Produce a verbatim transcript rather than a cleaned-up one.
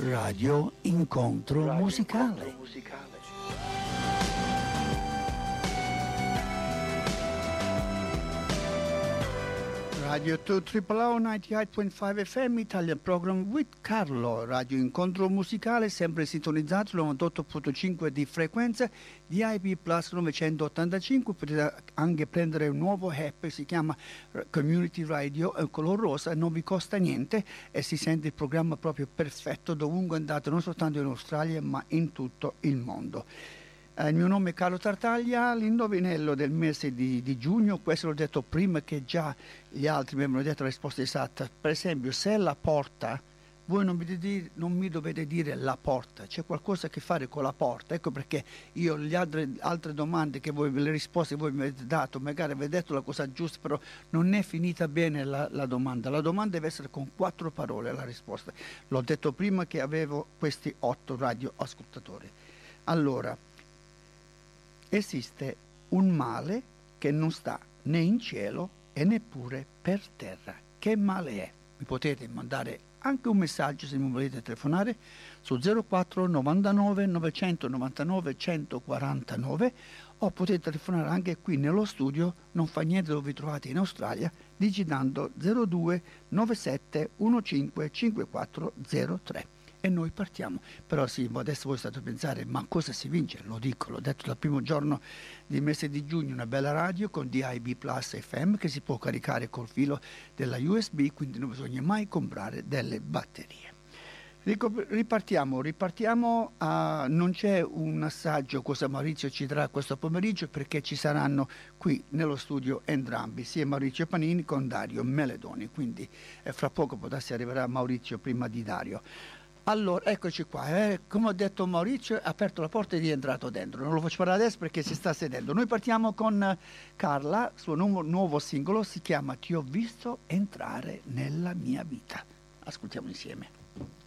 Radio Incontro Radio Musicale. Incontro musicale. Radio due Triple O novantaotto point cinque F M Italian Program with Carlo. Radio Incontro Musicale, sempre sintonizzato novantotto virgola cinque di frequenza di I P Plus novecentottantacinque. Potete anche prendere un nuovo app, si chiama Community Radio, è color rosa, non vi costa niente e si sente il programma proprio perfetto dovunque andate, non soltanto in Australia ma in tutto il mondo. Eh, il mio nome è Carlo Tartaglia, l'indovinello del mese di, di giugno, questo l'ho detto prima che già gli altri mi avevano detto la risposta esatta. Per esempio, se la porta, voi non mi, dire, non mi dovete dire la porta, c'è qualcosa a che fare con la porta, ecco perché io le altre, altre domande che voi, le risposte che voi mi avete dato, magari avete detto la cosa giusta, però non è finita bene la, la domanda. La domanda deve essere con quattro parole la risposta. L'ho detto prima che avevo questi otto radioascoltatori. Allora, esiste un male che non sta né in cielo e neppure per terra. Che male è? Mi potete mandare anche un messaggio se mi volete telefonare su zero quattro novantanove novecentonovantanove centoquarantanove o potete telefonare anche qui nello studio, non fa niente dove vi trovate in Australia, digitando zero due novantasette quindici cinquantaquattro zero tre. E noi partiamo. Però sì, adesso voi state a pensare, ma cosa si vince? Lo dico, l'ho detto dal primo giorno del mese di giugno, una bella radio con D I B Plus F M che si può caricare col filo della U S B, quindi non bisogna mai comprare delle batterie. Ripartiamo, ripartiamo, a, non c'è un assaggio cosa Maurizio ci darà questo pomeriggio perché ci saranno qui nello studio entrambi, sia Maurizio Panini con Dario Meledoni, quindi eh, fra poco potrà arriverà Maurizio prima di Dario. Allora, eccoci qua, eh. Come ho detto Maurizio, ha aperto la porta e è entrato dentro, non lo faccio parlare adesso perché si sta sedendo. Noi partiamo con Carla, il suo nuovo, nuovo singolo si chiama Ti ho visto entrare nella mia vita. Ascoltiamo insieme.